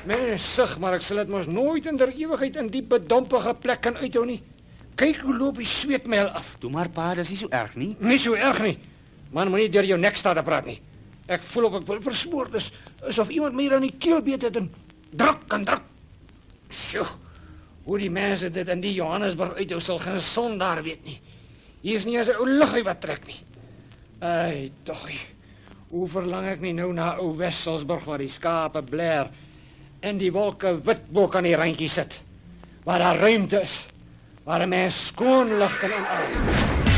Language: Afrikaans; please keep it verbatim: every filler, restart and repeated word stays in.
Mens sug, maar ek sal dit mos nooit in der ewigheid in die bedompige plek kan uithou nie. Kyk hoe loop die sweetmel af. Toe maar pa, dis nie so erg nie. Nie so erg nie. Man, moenie deur jou nek staan te praat nie. Ek voel of ek wil versmoor, dis asof iemand my hier aan die keel beet het en druk en druk. Sjoe, hoe die mense dit in die Johannesburg uithou sal geen son daar weet nie. Hier is nie eens 'n ou luggie wat trek nie. Ai, tog. Hoe verlang ek nie nou na ou Wesselsburg waar die skape blaar en die wolke wit bo kan die randjie sit. Waar daar ruimte is, waar 'n mens skoon lug kan inadem.